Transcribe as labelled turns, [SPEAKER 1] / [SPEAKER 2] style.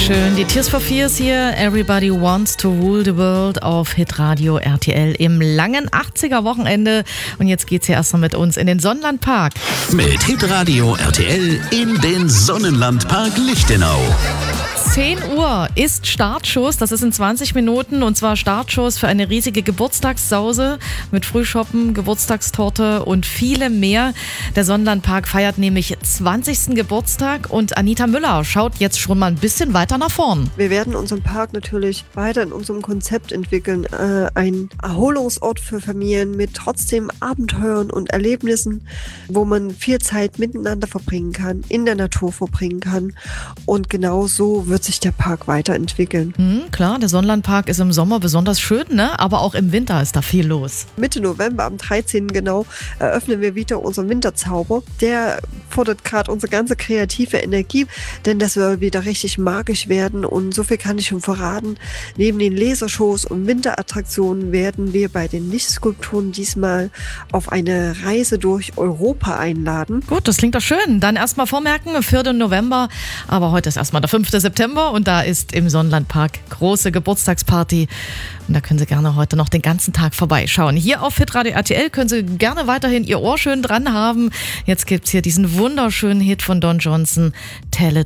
[SPEAKER 1] Schön. Die Tears for Fears hier. Everybody wants to rule the world auf Hitradio RTL im langen 80er-Wochenende. Und jetzt geht's hier erstmal mit uns in den Sonnenlandpark.
[SPEAKER 2] Mit Hitradio RTL in den Sonnenlandpark Lichtenau.
[SPEAKER 1] 10 Uhr ist Startschuss, das ist in 20 Minuten und zwar Startschuss für eine riesige Geburtstagssause mit Frühschoppen, Geburtstagstorte und vielem mehr. Der Sonnenlandpark feiert nämlich 20. Geburtstag und Anita Müller schaut jetzt schon mal ein bisschen weiter nach vorn.
[SPEAKER 3] Wir werden unseren Park natürlich weiter in unserem Konzept entwickeln. Ein Erholungsort für Familien mit trotzdem Abenteuern und Erlebnissen, wo man viel Zeit miteinander verbringen kann, in der Natur verbringen kann. Und genau so wird sich der Park weiterentwickeln.
[SPEAKER 1] Klar, der Sonnenlandpark ist im Sommer besonders schön, ne? Aber auch im Winter ist da viel los.
[SPEAKER 3] Mitte November, am 13. genau, eröffnen wir wieder unseren Winterzauber. Der fordert gerade unsere ganze kreative Energie, denn das soll wieder richtig magisch werden. Und so viel kann ich schon verraten. Neben den Lasershows und Winterattraktionen werden wir bei den Lichtskulpturen diesmal auf eine Reise durch Europa einladen.
[SPEAKER 1] Gut, das klingt doch schön. Dann erstmal vormerken, 4. November. Aber heute ist erstmal der 5. September und da ist im Sonnenlandpark große Geburtstagsparty. Und da können Sie gerne heute noch den ganzen Tag vorbeischauen. Hier auf Hitradio RTL können Sie gerne weiterhin Ihr Ohr schön dran haben. Jetzt gibt's hier diesen wunderschönen Hit von Don Johnson, Tell It